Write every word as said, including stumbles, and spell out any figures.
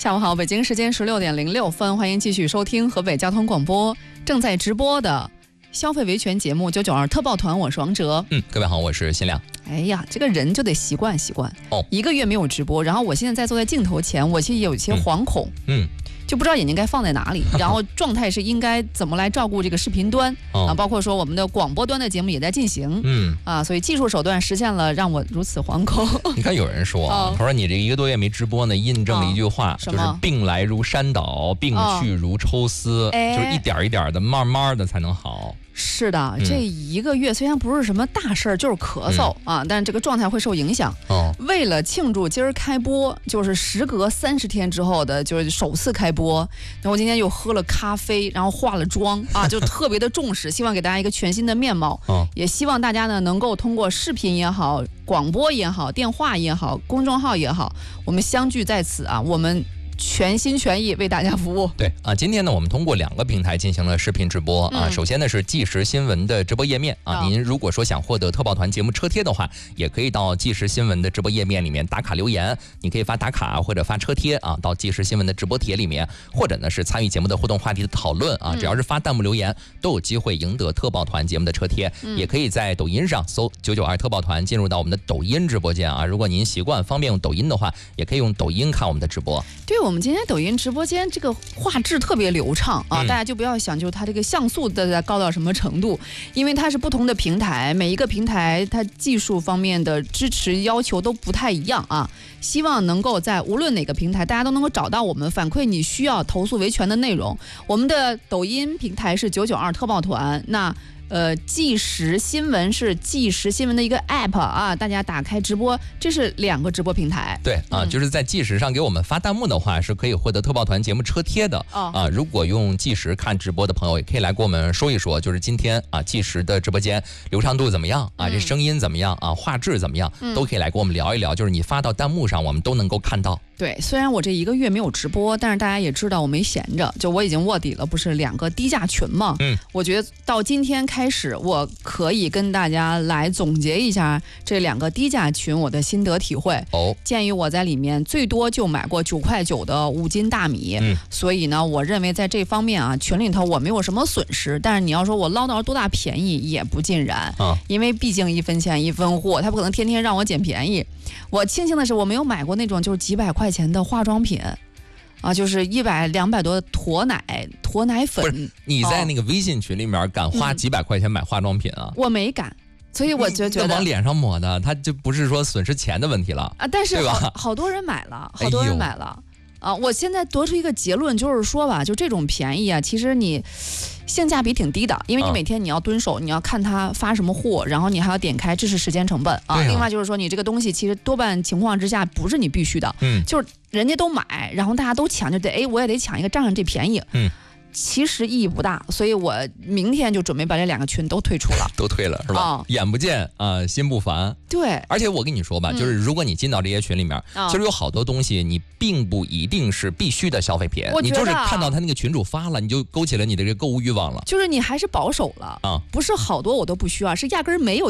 下午好，北京时间十六点零六分，欢迎继续收听河北交通广播正在直播的消费维权节目九九二特报团，我是王哲。 嗯，各位好，我是新亮。 哎呀，这个人就得习惯习惯哦， 一个月没有直播，然后我现在在坐在镜头前，我其实有一些惶恐，嗯。嗯就不知道眼睛该放在哪里，然后状态是应该怎么来照顾这个视频端、哦、啊，包括说我们的广播端的节目也在进行，嗯啊，所以技术手段实现了让我如此惶恐。 你看有人说、哦、他说你这一个多月没直播呢，印证了一句话，哦、就是病来如山倒，病去如抽丝，哦、就是一点一点的，慢慢的才能好。 是的，这一个月虽然不是什么大事儿，就是咳嗽、嗯、啊，但是这个状态会受影响。哦，为了庆祝今儿开播，就是时隔三十天之后的，就是首次开播。那我今天又喝了咖啡，然后化了妆啊，就特别的重视，希望给大家一个全新的面貌。哦，也希望大家呢能够通过视频也好、广播也好、电话也好、公众号也好，我们相聚在此啊，我们全心全意为大家服务。 对啊，今天呢，我们通过两个平台进行了视频直播啊。嗯、首先呢是即时新闻的直播页面啊，哦、您如果说想获得特报团节目车贴的话，也可以到即时新闻的直播页面里面打卡留言，你可以发打卡或者发车贴啊，到即时新闻的直播帖里面，或者呢是参与节目的互动话题的讨论啊，只要是发弹幕留言，都有机会赢得特报团节目的车贴。嗯、也可以在抖音上搜九九二特报团，进入到我们的抖音直播间啊。如果您习惯方便用抖音的话，也可以用抖音看我们的直播。 对，我们今天抖音直播间这个画质特别流畅啊，嗯、大家就不要想就是它这个像素的高到什么程度，因为它是不同的平台，每一个平台它技术方面的支持要求都不太一样啊。希望能够在无论哪个平台，大家都能够找到我们，反馈你需要投诉维权的内容。我们的抖音平台是九九二特报团，那。呃，即时新闻是即时新闻的一个 app 啊，大家打开直播，这是两个直播平台。 对啊，嗯、就是在即时上给我们发弹幕的话，是可以获得特报团节目车贴的。哦、啊，如果用即时看直播的朋友，也可以来跟我们说一说，就是今天啊即时的直播间流畅度怎么样啊，这声音怎么样啊，画质怎么样，嗯、都可以来跟我们聊一聊。就是你发到弹幕上，我们都能够看到。 对，虽然我这一个月没有直播，但是大家也知道我没闲着，就我已经卧底了，不是两个低价群嘛。嗯，我觉得到今天开始，我可以跟大家来总结一下这两个低价群我的心得体会。哦，鉴于我在里面最多就买过九块九的五斤大米，嗯，所以呢，我认为在这方面啊，群里头我没有什么损失。但是你要说我捞到多大便宜，也不尽然啊，因为毕竟一分钱一分货，他不可能天天让我捡便宜。我庆幸的是，我没有买过那种就是几百块钱的化妆品，啊，就是一百两百多坨奶、坨奶粉。 不是你在那个微信群里面敢花几百块钱买化妆品啊？ 嗯、我没敢，所以我就觉得往脸上抹的，它就不是说损失钱的问题了啊。但是好好多人买了，好多人买了、哎、啊。我现在得出一个结论，就是说吧，就这种便宜啊，其实你。性价比挺低的，因为你每天你要蹲守，你要看他发什么货，然后你还要点开，这是时间成本啊。啊另外就是说，你这个东西其实多半情况之下不是你必须的，嗯，就是人家都买，然后大家都抢，就得哎，我也得抢一个，占上这便宜，嗯。其实意义不大，所以我明天就准备把这两个群都退出了， 都退了是吧？哦、眼不见啊、呃，心不烦。 对， 而且我跟你说吧，嗯、就是如果你进到这些群里面，哦、其实有好多东西你并不一定是必须的消费品，你就是看到他那个群主发了，你就勾起了你的这个购物欲望了。 就是你还是保守了啊，不是好多我都不需要，是压根儿没有。